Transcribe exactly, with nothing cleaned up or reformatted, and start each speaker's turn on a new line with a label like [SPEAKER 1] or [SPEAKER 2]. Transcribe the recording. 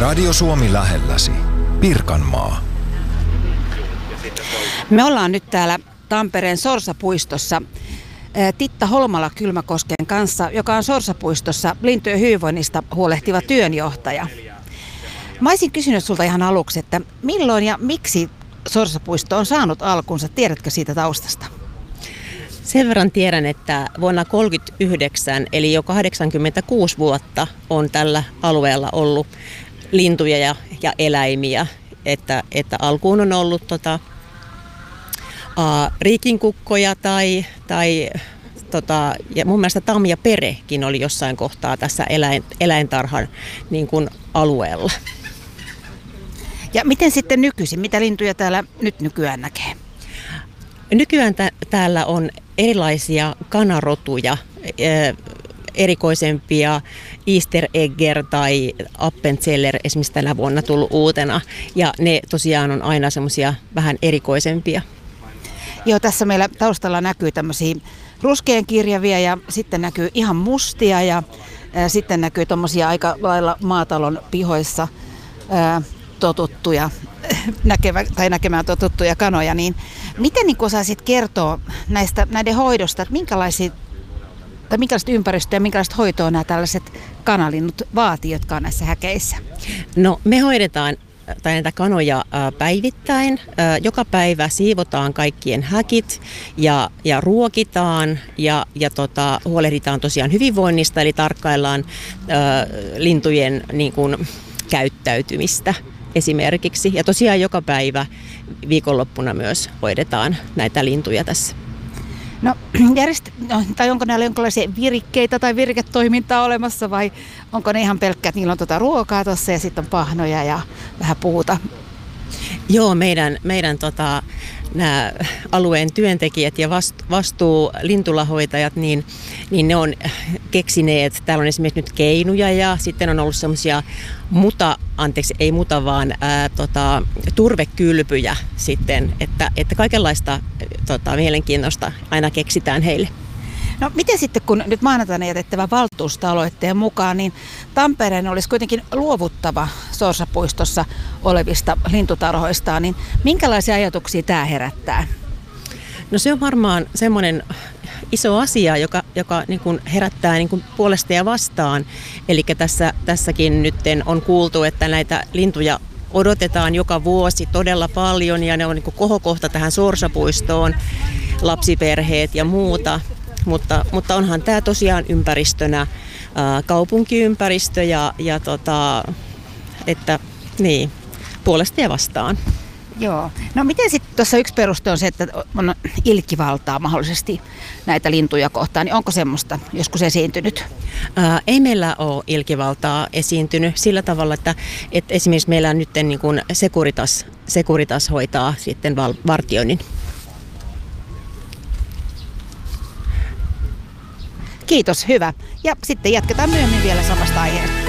[SPEAKER 1] Radio Suomi lähelläsi. Pirkanmaa.
[SPEAKER 2] Me ollaan nyt täällä Tampereen Sorsapuistossa Titta Holmala-Kylmäkosken kanssa, joka on Sorsapuistossa lintujen hyvinvoinnista huolehtiva työnjohtaja. Mä olisin kysynyt sulta ihan aluksi, että milloin ja miksi Sorsapuisto on saanut alkunsa? Tiedätkö siitä taustasta?
[SPEAKER 3] Sen verran tiedän, että vuonna tuhatyhdeksänsataakolmekymmentäyhdeksän, eli jo kahdeksankymmentäkuusi vuotta, on tällä alueella ollut lintuja ja, ja eläimiä. Että, että alkuun on ollut tota, aa, riikinkukkoja tai, tai tota, ja mun mielestä tam ja perekin oli jossain kohtaa tässä eläin, eläintarhan niin kuin alueella.
[SPEAKER 2] Ja miten sitten nykyisin? Mitä lintuja täällä nyt nykyään näkee?
[SPEAKER 3] Nykyään tä- täällä on erilaisia kanarotuja, äh, erikoisempia, Easter Egger tai Appenzeller esimerkiksi tänä vuonna tullut uutena, ja ne tosiaan on aina semmoisia vähän erikoisempia.
[SPEAKER 2] Joo, tässä meillä taustalla näkyy tämmöisiä ruskeankirjavia ja sitten näkyy ihan mustia ja ää, sitten näkyy tommosia aika lailla maatalon pihoissa ää, totuttuja näkevä, tai näkemään totuttuja kanoja, niin miten niin osaisit kertoa näistä, näiden hoidosta, että minkälaisia, tai minkälaista ympäristöä ja minkälaista hoitoa nämä tällaiset kanalinnut vaatii, jotka on näissä häkeissä?
[SPEAKER 3] No me hoidetaan tai näitä kanoja päivittäin. Joka päivä siivotaan kaikkien häkit ja, ja ruokitaan ja, ja tota, huolehditaan tosiaan hyvinvoinnista, eli tarkkaillaan ä, lintujen niin kuin, käyttäytymistä esimerkiksi. Ja tosiaan joka päivä viikonloppuna myös hoidetaan näitä lintuja tässä.
[SPEAKER 2] No, järjest... no tai onko näillä jonkinlaisia virikkeitä tai viriketoimintaa olemassa vai onko ne ihan pelkkä, että niillä on tuota ruokaa tuossa ja sitten on pahnoja ja vähän puuta?
[SPEAKER 3] Joo, meidän, meidän tota, nämä alueen työntekijät ja vastuu lintulahoitajat, niin, niin ne on keksineet, täällä on esimerkiksi nyt keinuja ja sitten on ollut semmoisia muta, anteeksi ei muta, vaan ää, tota, turvekylpyjä sitten, että, että kaikenlaista tota, mielenkiintoista aina keksitään heille.
[SPEAKER 2] No miten sitten, kun nyt maanantaina jätettävä valtuusto-aloitteen mukaan, niin Tampereen olisi kuitenkin luovuttava Sorsapuistossa olevista lintutarhoistaan, niin minkälaisia ajatuksia tämä herättää?
[SPEAKER 3] No se on varmaan semmoinen iso asia, joka, joka niin kuin herättää niin kuin puolesta ja vastaan. Eli tässä, tässäkin nyt on kuultu, että näitä lintuja odotetaan joka vuosi todella paljon ja ne on niin kuin kohokohta tähän Sorsapuistoon, lapsiperheet ja muuta. Mutta, mutta onhan tämä tosiaan ympäristönä ää, kaupunkiympäristö ja, ja tota, että niin, puolesta ja vastaan.
[SPEAKER 2] Joo. No miten sitten tuossa yksi peruste on se, että on ilkivaltaa mahdollisesti näitä lintuja kohtaan, niin onko semmoista joskus esiintynyt?
[SPEAKER 3] Ää, ei meillä ole ilkivaltaa esiintynyt sillä tavalla, että, että esimerkiksi meillä on nyt niin kuin Securitas, Securitas hoitaa sitten val, vartioinnin.
[SPEAKER 2] Kiitos, hyvä. Ja sitten jatketaan myöhemmin vielä samasta aiheesta.